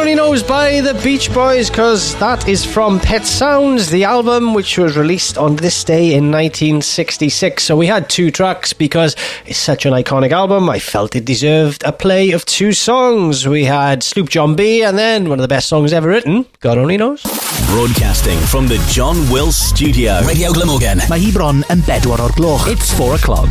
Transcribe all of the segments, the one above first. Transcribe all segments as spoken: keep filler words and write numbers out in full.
Only Knows by the Beach Boys, because that is from Pet Sounds, the album which was released on this day in nineteen sixty-six. So we had two tracks because it's such an iconic album. I felt it deserved a play of two songs. We had Sloop John B, and then one of the best songs ever written, God Only Knows. Broadcasting from the John Wills Studio, Radio Glamorgan. Mae hi bron yn bedwar o'r gloch. It's four o'clock.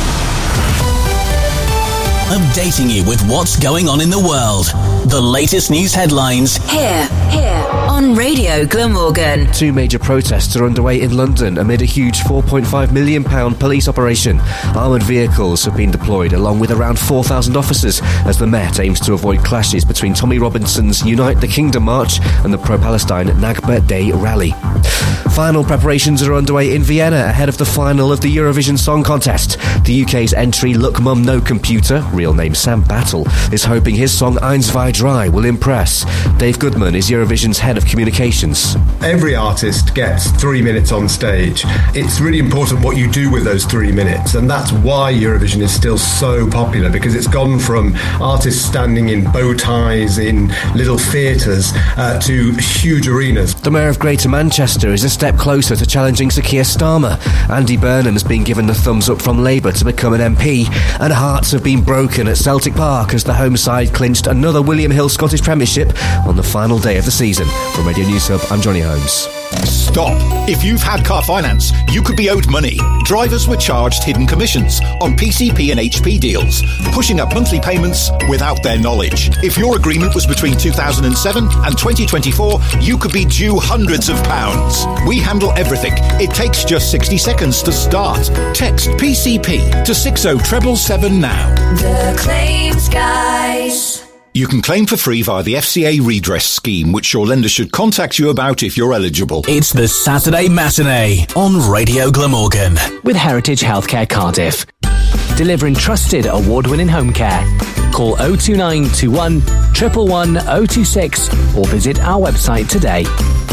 Updating you with what's going on in the world. The latest news headlines. Here, here, on Radio Glamorgan. Two major protests are underway in London amid a huge four point five million pounds police operation. Armoured vehicles have been deployed along with around four thousand officers as the Met aims to avoid clashes between Tommy Robinson's Unite the Kingdom March and the pro-Palestine Nakba Day rally. Final preparations are underway in Vienna ahead of the final of the Eurovision Song Contest. The U K's entry Look Mum No Computer, real name Sam Battle, is hoping his song Eins Zwei Drei will impress. Dave Goodman is Eurovision's head of communications. Every artist gets three minutes on stage. It's really important what you do with those three minutes, and that's why Eurovision is still so popular, because it's gone from artists standing in bow ties in little theatres uh, to huge arenas. The Mayor of Greater Manchester is a step closer to challenging Sir Keir Starmer. Andy Burnham's been given the thumbs up from Labour to become an M P, and hearts have been broken at Celtic Park as the home side clinched another William Hill Scottish Premiership on the final day of the season. From Radio News Hub, I'm Johnny Holmes. Stop. If you've had car finance, you could be owed money. Drivers were charged hidden commissions on P C P and H P deals, pushing up monthly payments without their knowledge. If your agreement was between two thousand seven and twenty twenty-four, you could be due hundreds of pounds. We handle everything. It takes just sixty seconds to start. Text P C P to six oh seven seven now. The Claims Guys. You can claim for free via the F C A redress scheme, which your lender should contact you about if you're eligible. It's the Saturday Matinee on Radio Glamorgan With Heritage Healthcare Cardiff. Delivering trusted award-winning home care. Call oh two nine two one, one one one oh two six or visit our website today.